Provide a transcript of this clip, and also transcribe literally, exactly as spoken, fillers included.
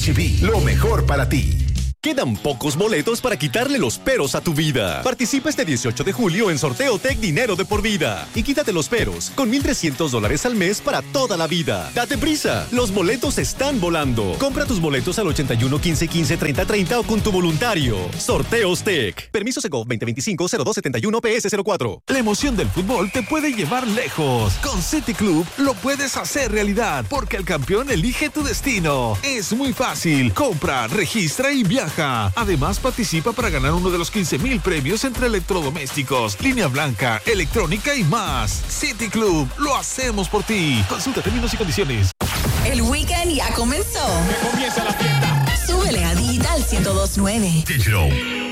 H E B, lo mejor para ti. Quedan pocos boletos para quitarle los peros a tu vida. Participa este dieciocho de julio en Sorteo Tech Dinero de por vida. Y quítate los peros con mil trescientos dólares al mes para toda la vida. Date prisa, los boletos están volando. Compra tus boletos al ochenta y uno, quince, quince, treinta, treinta o con tu voluntario. Sorteos Tech. Permiso Segov veinte veinticinco cero dos setenta y uno P S cero cuatro. La emoción del fútbol te puede llevar lejos. Con City Club lo puedes hacer realidad porque el campeón elige tu destino. Es muy fácil. Compra, registra y viaja. Además, participa para ganar uno de los quince mil premios entre electrodomésticos, línea blanca, electrónica y más. City Club, lo hacemos por ti. Consulta términos y condiciones. El weekend ya comenzó. Que comienza la fiesta. Súbele a Digital ciento dos punto nueve. Digital.